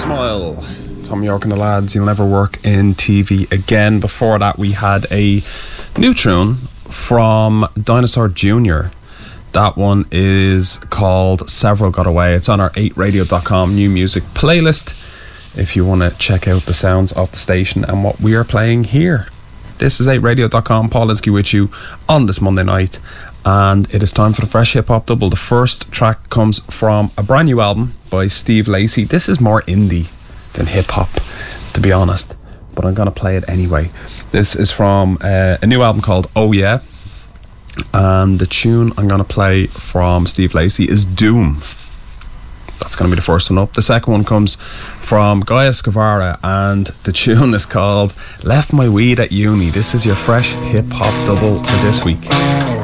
Smile. Tom York and the Lads, You'll Never Work in TV Again. Before that, we had a new tune from Dinosaur Jr. That one is called Several Got Away. It's on our 8radio.com new music playlist if you want to check out the sounds of the station and what we are playing here. This is 8radio.com. Paul Linsky with you on this Monday night, and it is time for the Fresh Hip Hop Double. The first track comes from a brand new album by Steve Lacy. This is more indie than hip hop, to be honest, but I'm gonna play it anyway. This is from a new album called Oh Yeah, and the tune I'm gonna play from Steve Lacy is Doom. That's gonna be the first one up. The second one comes from Guy Escavara, and the tune is called Left My Weed at Uni. This is your Fresh Hip Hop Double for this week.